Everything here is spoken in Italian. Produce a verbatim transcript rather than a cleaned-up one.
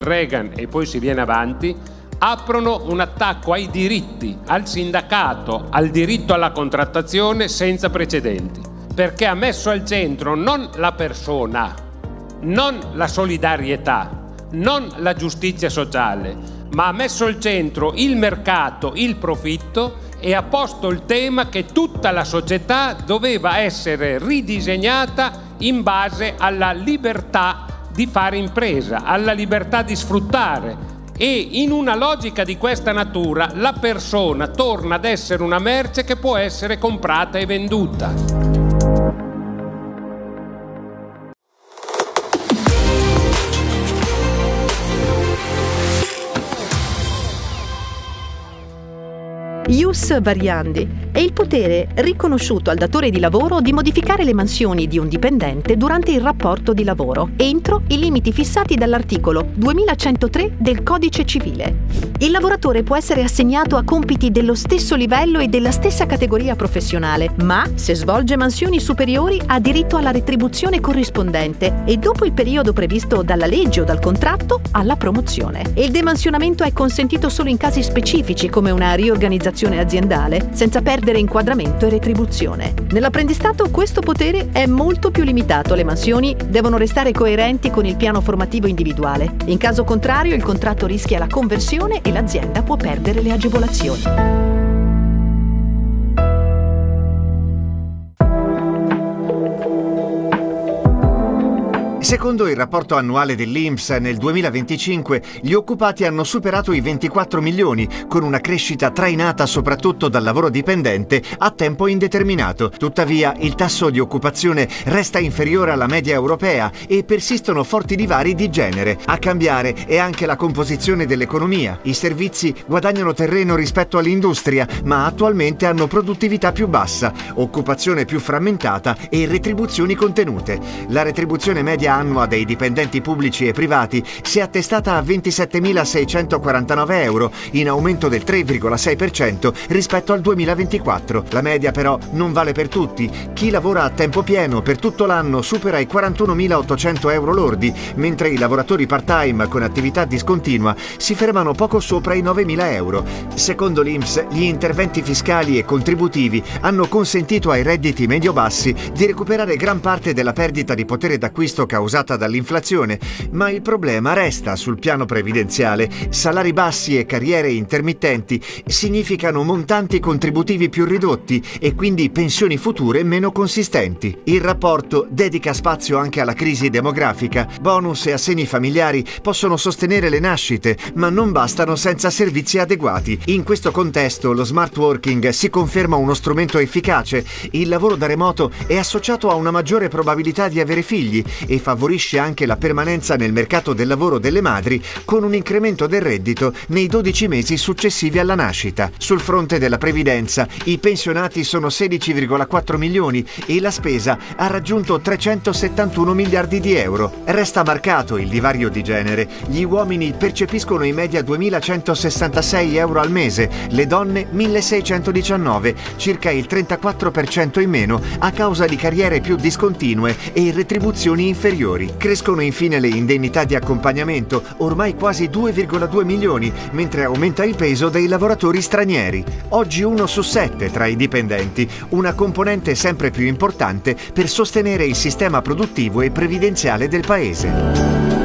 Reagan e poi si viene avanti, aprono un attacco ai diritti, al sindacato, al diritto alla contrattazione senza precedenti, perché ha messo al centro non la persona, non la solidarietà, non la giustizia sociale, ma ha messo al centro il mercato, il profitto, e ha posto il tema che tutta la società doveva essere ridisegnata in base alla libertà di fare impresa, alla libertà di sfruttare. E in una logica di questa natura la persona torna ad essere una merce che può essere comprata e venduta. Ius variandi è il potere riconosciuto al datore di lavoro di modificare le mansioni di un dipendente durante il rapporto di lavoro entro i limiti fissati dall'articolo duemilacentotre del Codice Civile. Il lavoratore può essere assegnato a compiti dello stesso livello e della stessa categoria professionale, ma se svolge mansioni superiori ha diritto alla retribuzione corrispondente e dopo il periodo previsto dalla legge o dal contratto alla promozione. E il demansionamento è consentito solo in casi specifici come una riorganizzazione aziendale, senza perdere inquadramento e retribuzione. Nell'apprendistato questo potere è molto più limitato, le mansioni devono restare coerenti con il piano formativo individuale. In caso contrario il contratto rischia la conversione e l'azienda può perdere le agevolazioni. Secondo il rapporto annuale dell'I N P S, nel duemilaventicinque gli occupati hanno superato i ventiquattro milioni, con una crescita trainata soprattutto dal lavoro dipendente a tempo indeterminato. Tuttavia, il tasso di occupazione resta inferiore alla media europea e persistono forti divari di genere. A cambiare è anche la composizione dell'economia. I servizi guadagnano terreno rispetto all'industria, ma attualmente hanno produttività più bassa, occupazione più frammentata e retribuzioni contenute. La retribuzione media annua dei dipendenti pubblici e privati si è attestata a ventisettemilaseicentoquarantanove euro, in aumento del tre virgola sei per cento rispetto al duemilaventiquattro. La media però non vale per tutti. Chi lavora a tempo pieno per tutto l'anno supera i quarantunomilaottocento euro lordi, mentre i lavoratori part-time con attività discontinua si fermano poco sopra i novemila euro. Secondo l'I N P S, gli interventi fiscali e contributivi hanno consentito ai redditi medio-bassi di recuperare gran parte della perdita di potere d'acquisto causata dall'inflazione, ma il problema resta sul piano previdenziale. Salari bassi e carriere intermittenti significano montanti contributivi più ridotti e quindi pensioni future meno consistenti. Il rapporto dedica spazio anche alla crisi demografica. Bonus e assegni familiari possono sostenere le nascite, ma non bastano senza servizi adeguati. In questo contesto lo smart working si conferma uno strumento efficace. Il lavoro da remoto è associato a una maggiore probabilità di avere figli e favorisce anche la permanenza nel mercato del lavoro delle madri, con un incremento del reddito nei dodici mesi successivi alla nascita. Sul fronte della previdenza, i pensionati sono sedici virgola quattro milioni e la spesa ha raggiunto trecentosettantuno miliardi di euro. Resta marcato il divario di genere. Gli uomini percepiscono in media duemilacentosessantasei euro al mese, le donne milleseicentodiciannove, circa il trentaquattro per cento in meno a causa di carriere più discontinue e retribuzioni inferiori. Crescono infine le indennità di accompagnamento, ormai quasi due virgola due milioni, mentre aumenta il peso dei lavoratori stranieri. Oggi uno su sette tra i dipendenti, una componente sempre più importante per sostenere il sistema produttivo e previdenziale del Paese.